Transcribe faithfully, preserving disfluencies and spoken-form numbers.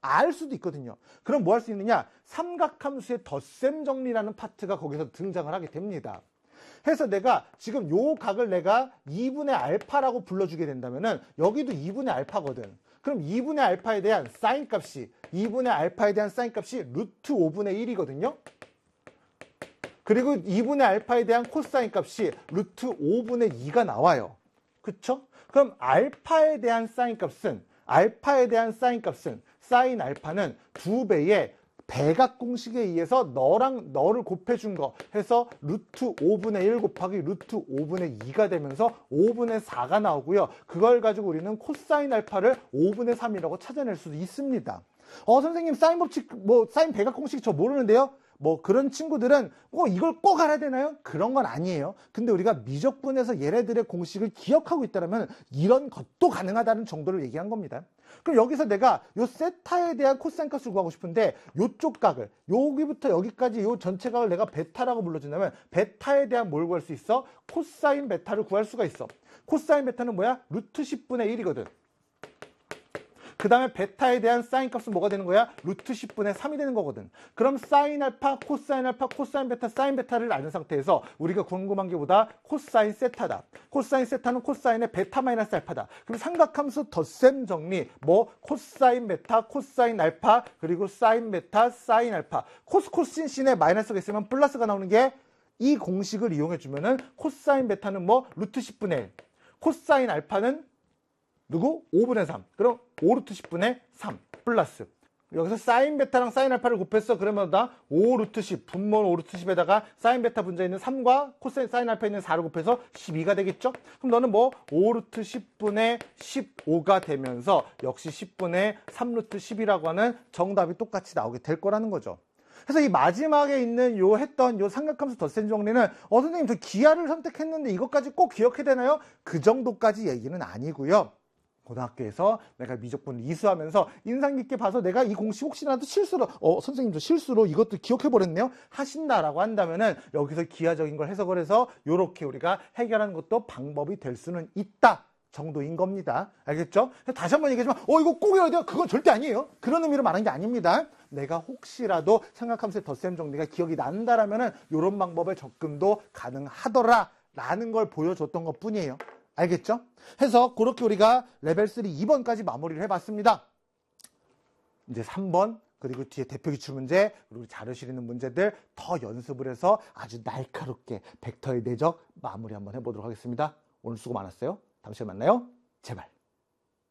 알 수도 있거든요. 그럼 뭐 할 수 있느냐? 삼각함수의 덧셈 정리라는 파트가 거기서 등장을 하게 됩니다. 해서 내가 지금 요 각을 내가 이분의 알파라고 불러주게 된다면은 여기도 이분의 알파거든. 그럼 이분의 알파에 대한 사인 값이 이분의 알파에 대한 사인 값이 루트 오분의 일이거든요. 그리고 이분의 알파에 대한 코사인 값이 루트 오분의 이가 나와요. 그쵸? 그럼 알파에 대한 사인 값은 알파에 대한 사인 값은 사인 알파는 두 배의 배각 공식에 의해서 너랑 너를 곱해준 거 해서 루트 오분의 일 곱하기 루트 오분의 이가 되면서 오분의 사가 나오고요. 그걸 가지고 우리는 코사인 알파를 오분의 삼이라고 찾아낼 수도 있습니다. 어 선생님 사인 법칙 뭐 사인 배각 공식 저 모르는데요. 뭐 그런 친구들은 꼭 이걸 꼭 알아야 되나요? 그런 건 아니에요. 근데 우리가 미적분에서 얘네들의 공식을 기억하고 있다면 이런 것도 가능하다는 정도를 얘기한 겁니다. 그럼 여기서 내가 요 세타에 대한 코사인 값을 구하고 싶은데 요쪽 각을 여기부터 여기까지 요 전체 각을 내가 베타라고 불러준다면 베타에 대한 뭘 구할 수 있어? 코사인 베타를 구할 수가 있어. 코사인 베타는 뭐야? 루트 십분의 일이거든. 그 다음에 베타에 대한 사인 값은 뭐가 되는 거야? 루트 십분의 삼이 되는 거거든. 그럼 사인 알파, 코사인 알파, 코사인 베타, 사인 베타를 아는 상태에서 우리가 궁금한 게 뭐다? 코사인 세타다. 코사인 세타는 코사인의 베타 마이너스 알파다. 그럼 삼각함수 덧셈 정리, 뭐 코사인 베타, 코사인 알파, 그리고 사인 베타, 사인 알파. 코스 코신 신에 마이너스가 있으면 플러스가 나오는 게 이 공식을 이용해 주면은 코사인 베타는 뭐 루트 십분의 일, 코사인 알파는 누구? 오분의 삼. 그럼 오 루트 십분의 삼 플러스 여기서 사인 베타랑 사인 알파를 곱했어. 그러면 다 오 루트 십 분모 오 루트 십에다가 사인 베타 분자에 있는 삼과 코사인 사인 알파에 있는 사를 곱해서 십이가 되겠죠. 그럼 너는 뭐 오 루트 십분의 십오가 되면서 역시 십분의 삼 루트 십이라고 하는 정답이 똑같이 나오게 될 거라는 거죠. 그래서 이 마지막에 있는 요 했던 요 삼각함수 덧셈 정리는 어 선생님 저 기하를 선택했는데 이것까지 꼭 기억해야 되나요? 그 정도까지 얘기는 아니고요. 고등학교에서 내가 미적분을 이수하면서 인상 깊게 봐서 내가 이 공식 혹시라도 실수로 어 선생님 저 실수로 이것도 기억해 버렸네요 하신다라고 한다면은 여기서 기하적인 걸 해석을 해서 요렇게 우리가 해결하는 것도 방법이 될 수는 있다 정도인 겁니다. 알겠죠? 다시 한번 얘기하지만 어 이거 꼭 외워야 돼요. 그건 절대 아니에요. 그런 의미로 말하는 게 아닙니다. 내가 혹시라도 삼각함수의 덧셈 정리가 기억이 난다라면은 요런 방법의 접근도 가능하더라 라는 걸 보여줬던 것 뿐이에요. 알겠죠? 해서 그렇게 우리가 레벨 삼 이 번까지 마무리를 해봤습니다. 이제 삼 번 그리고 뒤에 대표 기출문제 그리고 자료실 있는 문제들 더 연습을 해서 아주 날카롭게 벡터의 내적 마무리 한번 해보도록 하겠습니다. 오늘 수고 많았어요. 다음 시간에 만나요. 제발.